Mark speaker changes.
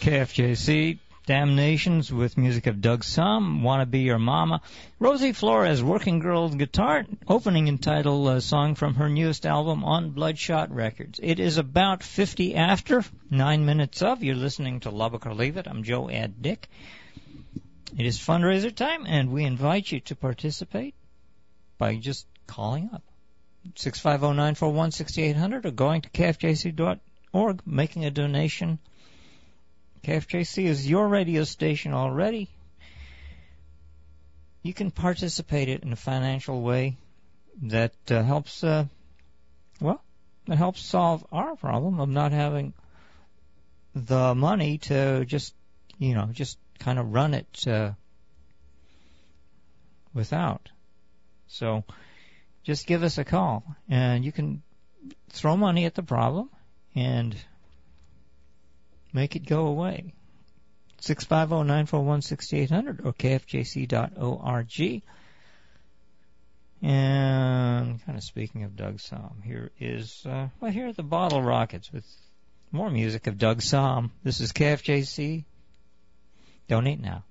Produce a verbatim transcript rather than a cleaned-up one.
Speaker 1: K F J C, Damnations with music of Doug Sahm, Wanna Be Your Mama. Rosie Flores, Working Girl Guitar, opening and title uh, song from her newest album on Bloodshot Records. It is about fifty after, nine minutes of. You're listening to Love It or Leave It. I'm Joe Ad Dick. It is fundraiser time, and we invite you to participate by just calling up. six five zero, nine four one, six eight zero zero or going to K F J C dot org, making a donation. K F J C is your radio station already. You can participate in a financial way that uh, helps, uh, well, that helps solve our problem of not having the money to just, you know, just kind of run it uh, without. So just give us a call, and you can throw money at the problem and make it go away. six five zero, nine four one, six eight zero zero or K F J C dot org. And kind of speaking of Doug Sahm, here is, uh, well, here are the Bottle Rockets with more music of Doug Sahm. This is K F J C. Donate now.